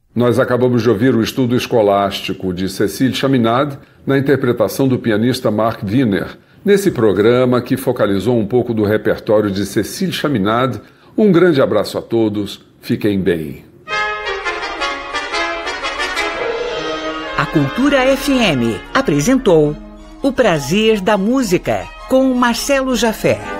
Nós acabamos de ouvir o estudo escolástico de Cécile Chaminade na interpretação do pianista Mark Wiener. Nesse programa que focalizou um pouco do repertório de Cécile Chaminade, um grande abraço a todos, fiquem bem. A Cultura FM apresentou O Prazer da Música, com Marcelo Jafé.